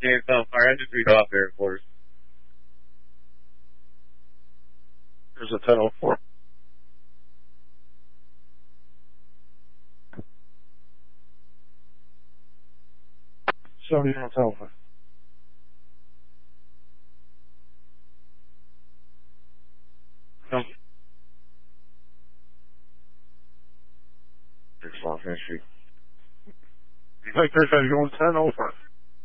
can't tell. I just read off there, of course. There's a 1004. Somebody on telephone. No. 6 Los Angeles Street. Like Chris, I was going 10 over.